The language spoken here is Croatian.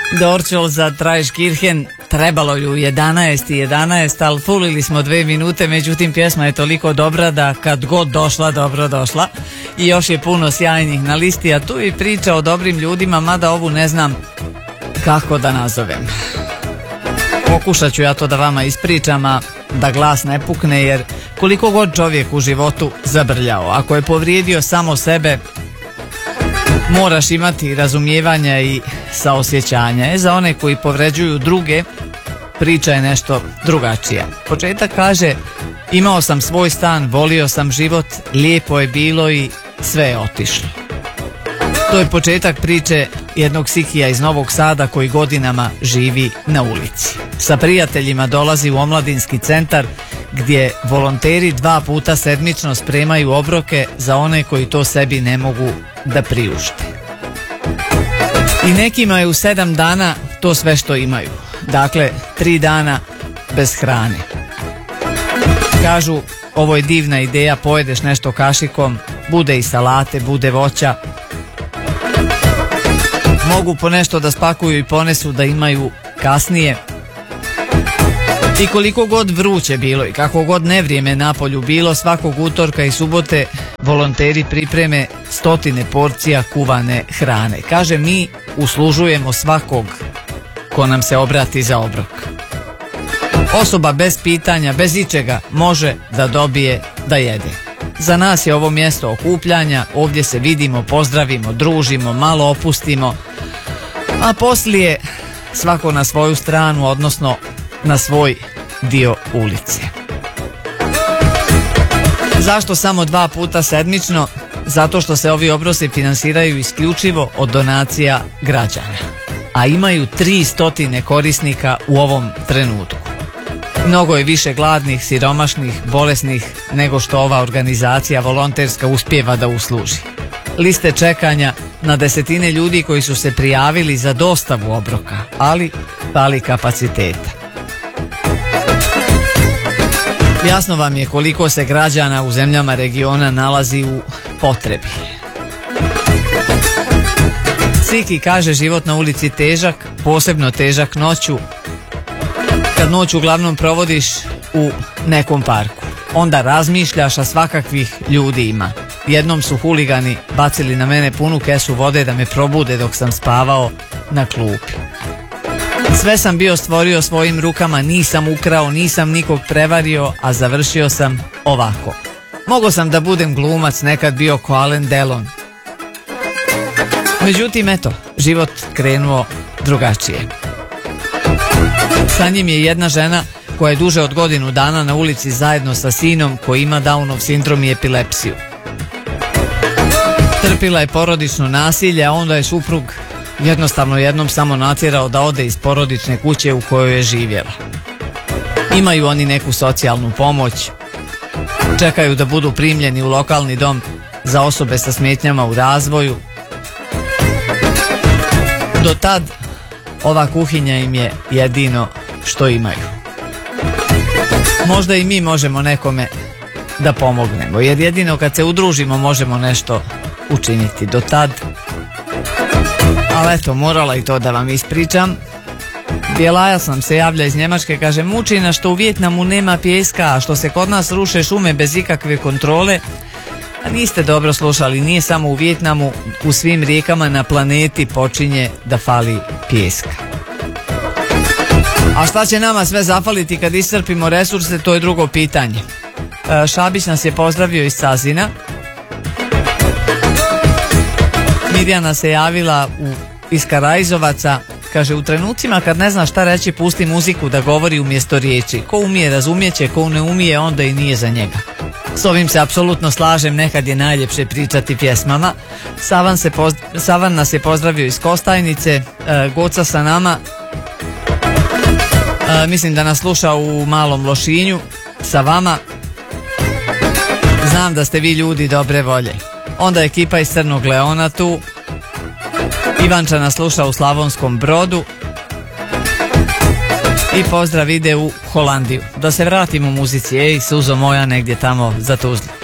Dorčol za Traiskirchen, trebalo ju 11:11, ali fulili smo 2 minute, međutim pjesma je toliko dobra da kad god došla, dobro došla. I još je puno sjajnih na listi, a tu je priča o dobrim ljudima, mada ovu ne znam kako da nazovem. Pokušat ću ja to da vama ispričam, a da glas ne pukne, jer koliko god čovjek u životu zabrljao, ako je povrijedio samo sebe, moraš imati razumijevanja i saosjećanja. Za one koji povređuju druge, priča je nešto drugačija. Početak kaže: imao sam svoj stan, volio sam život, lijepo je bilo i sve je otišlo. To je početak priče jednog sikija iz Novog Sada koji godinama živi na ulici. Sa prijateljima dolazi u omladinski centar gdje volonteri 2 puta sedmično spremaju obroke za one koji to sebi ne mogu da priušte. I nekima je u 7 dana to sve što imaju. Dakle, 3 dana bez hrane. Kažu, ovo je divna ideja, pojedeš nešto kašikom, bude i salate, bude voća. Mogu po nešto da spakuju i ponesu da imaju kasnije. I koliko god vruće bilo i kako god nevrijeme napolju bilo, svakog utorka i subote volonteri pripreme 100 porcija kuvane hrane. Kaže, mi uslužujemo svakog ko nam se obrati za obrok. Osoba bez pitanja, bez ičega može da dobije da jede. Za nas je ovo mjesto okupljanja, ovdje se vidimo, pozdravimo, družimo, malo opustimo, a poslije svako na svoju stranu, odnosno na svoj dio ulice. Zašto samo 2 puta sedmično? Zato što se ovi obroci finansiraju isključivo od donacija građana, a imaju 300 korisnika u ovom trenutku. Mnogo je više gladnih, siromašnih, bolesnih nego što ova organizacija volonterska uspijeva da usluži. Liste čekanja na desetine ljudi koji su se prijavili za dostavu obroka, ali fali kapaciteta. Jasno vam je koliko se građana u zemljama regiona nalazi u potrebi. Siki kaže, život na ulici težak, posebno težak noću, kad noć uglavnom provodiš u nekom parku. Onda razmišljaš, a svakakvih ljudi ima. Jednom su huligani bacili na mene punu kesu vode da me probude dok sam spavao na klupi. Sve sam bio stvorio svojim rukama, nisam ukrao, nisam nikog prevario, a završio sam ovako. Mogao sam da budem glumac, nekad bio ko Alain Delon. Međutim, eto, život krenuo drugačije. Sa njim je jedna žena koja je duže od 1 dana na ulici zajedno sa sinom koji ima Downov sindrom i epilepsiju. Trpila je porodično nasilje, a onda je suprug jednostavno jednom samo natjerao da ode iz porodične kuće u kojoj je živjela. Imaju oni neku socijalnu pomoć, čekaju da budu primljeni u lokalni dom za osobe sa smetnjama u razvoju. Do tad ova kuhinja im je jedino što imaju. Možda i mi možemo nekome da pomognemo, jer jedino kad se udružimo možemo nešto učiniti. Do tad, ali eto, morala i to da vam ispričam. Bjelaja sam se javlja iz Njemačke, kaže, muči nas što u Vijetnamu nema pijeska, a što se kod nas ruše šume bez ikakve kontrole. A niste dobro slušali, nije samo u Vijetnamu, u svim rijekama na planeti počinje da fali pijeska. A šta će nama sve zafaliti kad iscrpimo resurse, to je drugo pitanje. Šabić nas je pozdravio iz Cazina. Mirjana se javila iz Karaizovaca, kaže, u trenucima kad ne zna šta reći, pusti muziku da govori umjesto riječi. Ko umije razumijeće, ko ne umije onda i nije za njega. S ovim se apsolutno slažem, nekad je najljepše pričati pjesmama. Savan nas je pozdravio iz Kostajnice, Goca sa nama, mislim da nas sluša u Malom Lošinju, sa vama. Znam da ste vi ljudi dobre volje. Onda ekipa iz Crnog Leona tu. Ivanča nas sluša u Slavonskom Brodu. I pozdrav ide u Holandiju. Da se vratimo muzici, ej suzo moja, negdje tamo za Tuzlu.